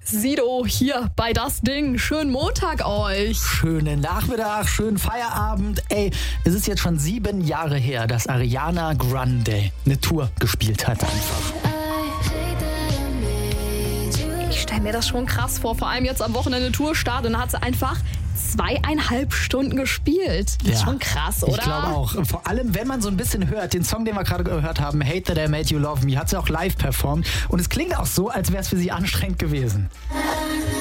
Sido hier bei Das Ding. Schönen Montag euch. Schönen Nachmittag, schönen Feierabend. Ey, es ist jetzt schon 7 Jahre her, dass Ariana Grande eine Tour gespielt hat einfach. Ich stelle mir das schon krass vor, vor allem jetzt am Wochenende Tourstart und dann hat sie einfach 2,5 Stunden gespielt. Das ist schon krass, oder? Ich glaube auch. Vor allem, wenn man so ein bisschen hört, den Song, den wir gerade gehört haben, Hate That I Made You Love Me, hat sie auch live performt und es klingt auch so, als wäre es für sie anstrengend gewesen.